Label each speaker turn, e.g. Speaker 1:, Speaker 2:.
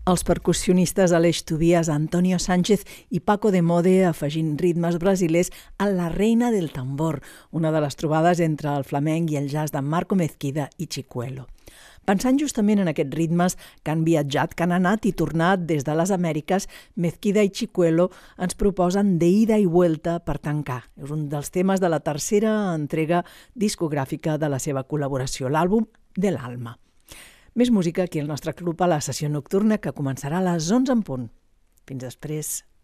Speaker 1: Els percussionistes Aleix Tobias, Antonio Sánchez i Paco de Mode afegint ritmes brasilers a La reina del tambor, una de les trobades entre el flamenc i el jazz de Marco Mezquida i Chicuelo. Pensant justament en aquests ritmes que han viatjat, que han anat i tornat des de les Amèriques, Mezquida i Chicuelo ens proposen De ida y vuelta per tancar. És un dels temes de la tercera entrega discogràfica de la seva col·laboració, l'àlbum de l'Alma. Més música aquí al nostre club a la sessió nocturna que començarà a les 11 en punt. Fins després.